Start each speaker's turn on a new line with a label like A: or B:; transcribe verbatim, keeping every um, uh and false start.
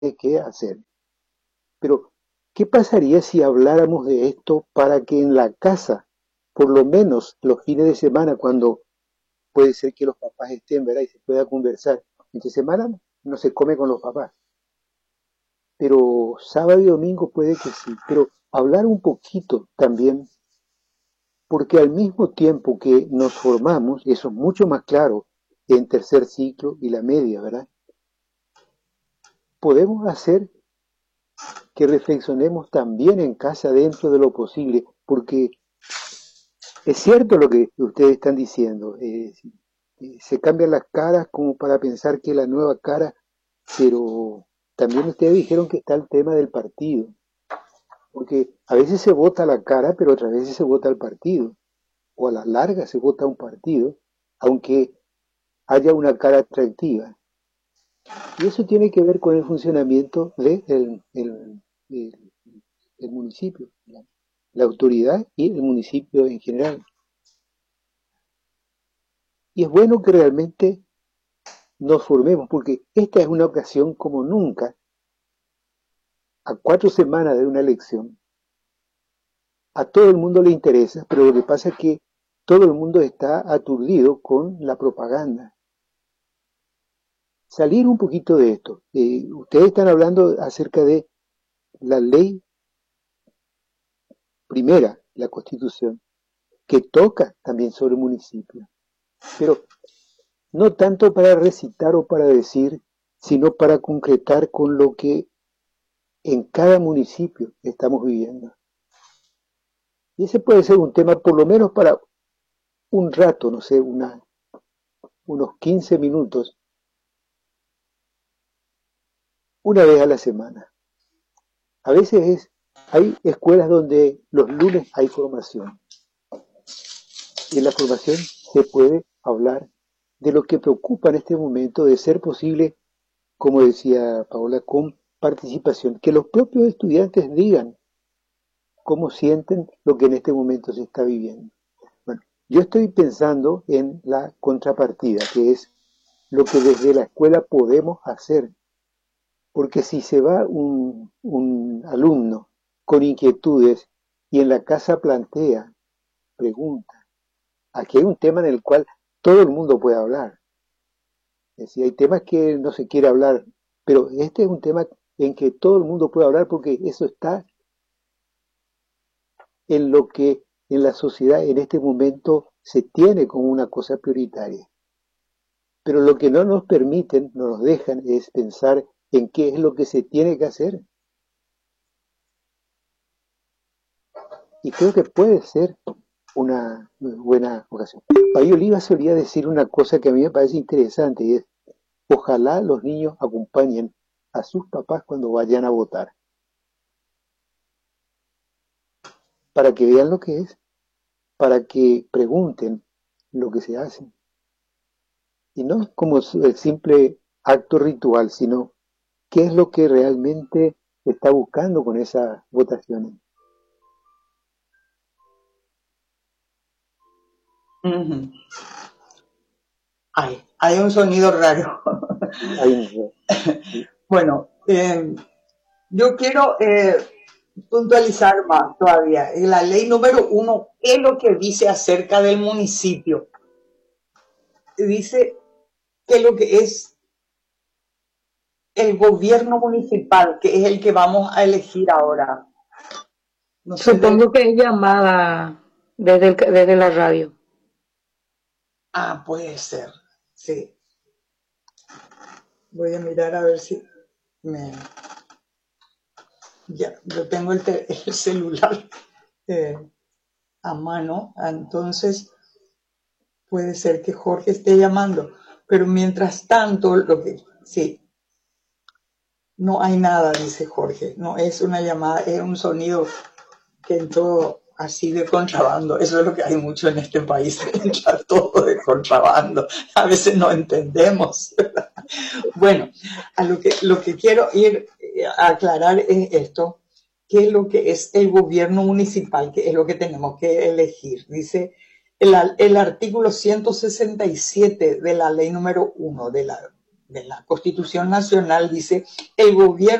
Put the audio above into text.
A: que hacer. Pero, ¿qué pasaría si habláramos de esto para que en la casa, por lo menos los fines de semana, cuando puede ser que los papás estén, ¿verdad? Y se pueda conversar. Entre semana no se come con los papás, pero sábado y domingo puede que sí. Pero hablar un poquito también, porque al mismo tiempo que nos formamos, eso es mucho más claro en tercer ciclo y la media, ¿verdad? Podemos hacer que reflexionemos también en casa dentro de lo posible, porque es cierto lo que ustedes están diciendo. Eh, se cambian las caras como para pensar que la nueva cara, pero también ustedes dijeron que está el tema del partido, porque a veces se vota la cara, pero otras veces se vota el partido, o a la larga se vota un partido, aunque haya una cara atractiva. Y eso tiene que ver con el funcionamiento del de el, el, el municipio, la, la autoridad y el municipio en general. Y es bueno que realmente nos formemos, porque esta es una ocasión como nunca, a cuatro semanas de una elección. A todo el mundo le interesa, pero lo que pasa es que todo el mundo está aturdido con la propaganda. Salir un poquito de esto. Eh, ustedes están hablando acerca de la ley primera, la Constitución, que toca también sobre el municipio. Pero no tanto para recitar o para decir, sino para concretar con lo que en cada municipio estamos viviendo. Y ese puede ser un tema por lo menos para un rato, no sé, una, unos quince minutos, una vez a la semana. A veces es, hay escuelas donde los lunes hay formación. Y en la formación se puede hablar de lo que preocupa en este momento, de ser posible, como decía Paola, con participación, que los propios estudiantes digan cómo sienten lo que en este momento se está viviendo. Bueno, yo estoy pensando en la contrapartida, que es lo que desde la escuela podemos hacer. Porque si se va un, un alumno con inquietudes y en la casa plantea, pregunta, aquí hay un tema en el cual todo el mundo puede hablar. Es decir, hay temas que no se quiere hablar, pero este es un tema en que todo el mundo puede hablar porque eso está en lo que en la sociedad en este momento se tiene como una cosa prioritaria. Pero lo que no nos permiten, no nos dejan, es pensar en qué es lo que se tiene que hacer. Y creo que puede ser una buena ocasión. Pablo Oliva solía decir una cosa que a mí me parece interesante y es, ojalá los niños acompañen a sus papás cuando vayan a votar, para que vean lo que es, para que pregunten lo que se hace. Y no como el simple acto ritual, sino qué es lo que realmente está buscando con esas votaciones.
B: Uh-huh. Hay, hay un sonido raro.
A: Hay un... ¿sí?
B: Bueno, eh, yo quiero eh, puntualizar más todavía. La ley número uno, ¿qué es lo que dice acerca del municipio? Dice que lo que es el gobierno municipal, que es el que vamos a elegir ahora.
C: No sé Supongo de... que es llamada desde, el, desde la radio.
B: Ah, puede ser, sí. Voy a mirar a ver si me... Ya, yo tengo el, te... el celular eh, a mano, entonces puede ser que Jorge esté llamando, pero mientras tanto, lo que sí, no hay nada, dice Jorge, no es una llamada, es un sonido que entró así de contrabando. Eso es lo que hay mucho en este país, entra todo de contrabando, a veces no entendemos. Bueno, a lo que, lo que quiero ir a aclarar es esto, qué es lo que es el gobierno municipal, que es lo que tenemos que elegir. Dice el, el artículo ciento sesenta y siete de la ley número uno de la, de la Constitución Nacional dice: el gobierno